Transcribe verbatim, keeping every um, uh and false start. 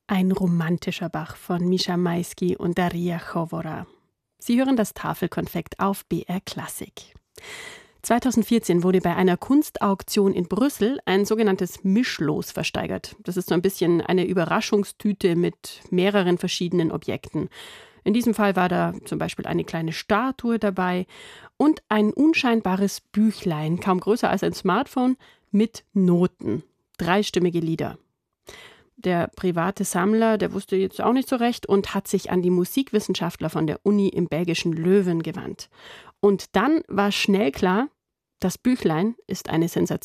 Ein romantischer Bach von Mischa Maisky und Daria Chowora. Sie hören das Tafelkonfekt auf B R Klassik. zweitausendvierzehn wurde bei einer Kunstauktion in Brüssel ein sogenanntes Mischlos versteigert. Das ist so ein bisschen eine Überraschungstüte mit mehreren verschiedenen Objekten. In diesem Fall war da zum Beispiel eine kleine Statue dabei und ein unscheinbares Büchlein, kaum größer als ein Smartphone, mit Noten. Dreistimmige Lieder. Der private Sammler, der wusste jetzt auch nicht so recht und hat sich an die Musikwissenschaftler von der Uni im belgischen Leuven gewandt. Und dann war schnell klar, das Büchlein ist eine Sensation.